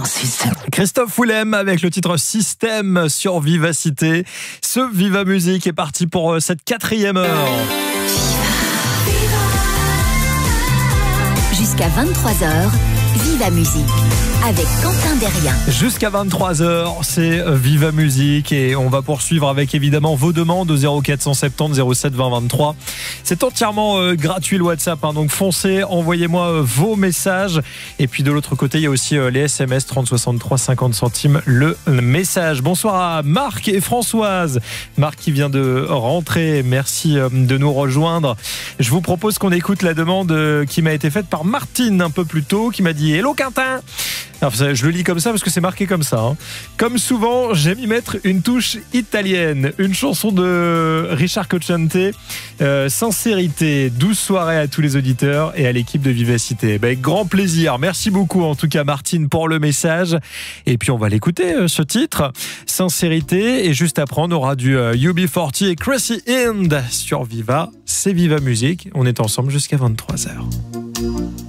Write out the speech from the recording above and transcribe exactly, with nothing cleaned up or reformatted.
Christophe Willem avec le titre Système sur Vivacité. Ce Viva Musique est parti pour cette quatrième heure. Jusqu'à vingt-trois heures, Viva Musique avec Quentin Derrien. Jusqu'à vingt-trois heures, c'est Viva Musique et on va poursuivre avec évidemment vos demandes au zéro quatre cent soixante-dix zéro sept vingt vingt-trois. C'est entièrement euh, gratuit le WhatsApp, hein, donc foncez, envoyez-moi euh, vos messages. Et puis de l'autre côté, il y a aussi euh, les S M S trente soixante-trois cinquante centimes le message. Bonsoir à Marc et Françoise. Marc qui vient de rentrer, merci euh, de nous rejoindre. Je vous propose qu'on écoute la demande euh, qui m'a été faite par Martine un peu plus tôt, qui m'a dit « Hello Quentin !» Alors, je le lis comme ça parce que c'est marqué comme ça. Hein. Comme souvent, j'aime y mettre une touche italienne. Une chanson de Richard Cocciante. Euh, sincérité, douce soirée à tous les auditeurs et à l'équipe de Vivacité. Ben, avec grand plaisir. Merci beaucoup en tout cas Martine pour le message. Et puis on va l'écouter euh, ce titre. Sincérité. Et juste après on aura du euh, U B quarante et Crazy End sur Viva. C'est Viva Musique. On est ensemble jusqu'à vingt-trois heures.